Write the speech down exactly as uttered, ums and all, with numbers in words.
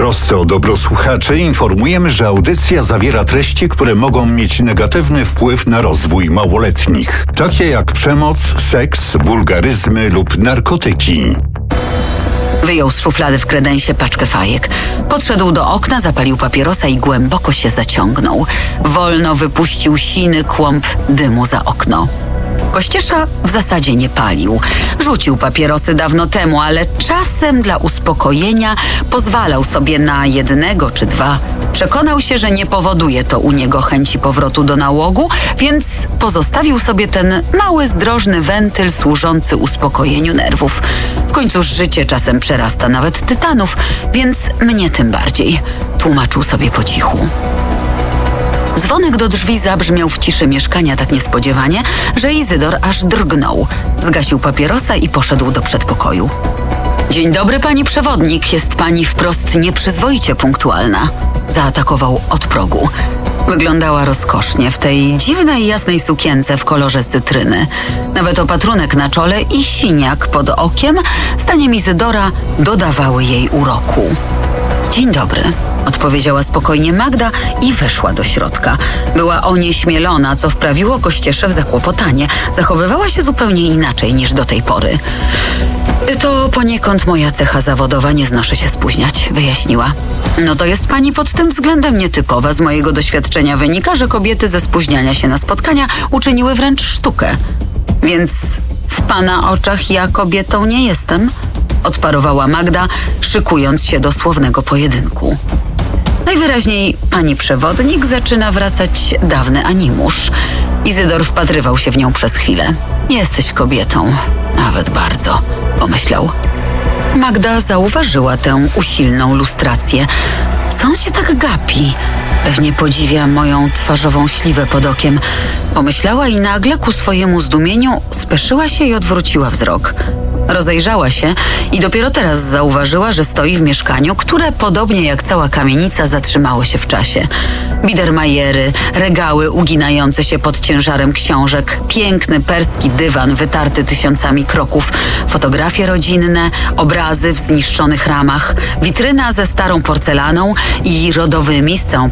trosce o dobro słuchaczy informujemy, że audycja zawiera treści, które mogą mieć negatywny wpływ na rozwój małoletnich, takie jak przemoc, seks, wulgaryzmy lub narkotyki. Wyjął z szuflady w kredensie paczkę fajek. Podszedł do okna, zapalił papierosa i głęboko się zaciągnął. Wolno wypuścił siny kłąb dymu za okno. Kościesza w zasadzie nie palił. Rzucił papierosy dawno temu, ale czasem dla uspokojenia pozwalał sobie na jednego czy dwa. Przekonał się, że nie powoduje to u niego chęci powrotu do nałogu, więc pozostawił sobie ten mały, zdrożny wentyl służący uspokojeniu nerwów. W końcu życie czasem przerasta nawet tytanów, więc mnie tym bardziej. Tłumaczył sobie po cichu. Dzwonek do drzwi zabrzmiał w ciszy mieszkania tak niespodziewanie, że Izydor aż drgnął. Zgasił papierosa i poszedł do przedpokoju. Dzień dobry, pani przewodnik. Jest pani wprost nieprzyzwoicie punktualna. Zaatakował od progu. Wyglądała rozkosznie w tej dziwnej, jasnej sukience w kolorze cytryny. Nawet opatrunek na czole i siniak pod okiem, zdaniem Izydora, dodawały jej uroku. Dzień dobry, odpowiedziała spokojnie Magda i weszła do środka. Była onieśmielona, co wprawiło Kościeszę w zakłopotanie. Zachowywała się zupełnie inaczej niż do tej pory. To poniekąd moja cecha zawodowa, nie znoszę się spóźniać, wyjaśniła. No to jest pani pod tym względem nietypowa. Z mojego doświadczenia wynika, że kobiety ze spóźniania się na spotkania uczyniły wręcz sztukę. Więc w pana oczach ja kobietą nie jestem? Odparowała Magda, szykując się do słownego pojedynku. Najwyraźniej pani przewodnik zaczyna wracać dawny animusz. Izydor wpatrywał się w nią przez chwilę. Jesteś kobietą, nawet bardzo, pomyślał. Magda zauważyła tę usilną lustrację. Co on się tak gapi? Pewnie podziwia moją twarzową śliwę pod okiem. Pomyślała i nagle ku swojemu zdumieniu speszyła się i odwróciła wzrok. Rozejrzała się i dopiero teraz zauważyła, że stoi w mieszkaniu, które, podobnie jak cała kamienica, zatrzymało się w czasie. Biedermajery, regały uginające się pod ciężarem książek, piękny perski dywan wytarty tysiącami kroków, fotografie rodzinne, obrazy w zniszczonych ramach, witryna ze starą porcelaną i rodowymi z całą